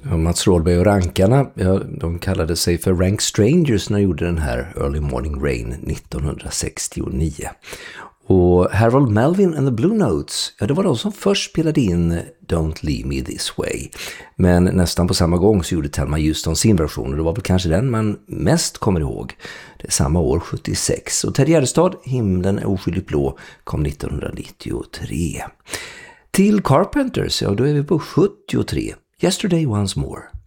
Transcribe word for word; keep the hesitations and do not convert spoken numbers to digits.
Ja, Mats Rådberg och Rankarna, ja, de kallade sig för Rank Strangers när de gjorde den här Early Morning Rain nittonhundrasextionio. Och Harold Melvin and the Blue Notes, ja, det var de som först spelade in Don't Leave Me This Way. Men nästan på samma gång så gjorde Thelma Houston sin version, och det var väl kanske den man mest kommer ihåg. Det är samma år, sjuttiosex. Och Ted Gärdestad, Himlen är oskyldigt blå, kom nittonhundranittiotre. Till Carpenters, ja, då är vi på sjuttiotre. Yesterday Once More.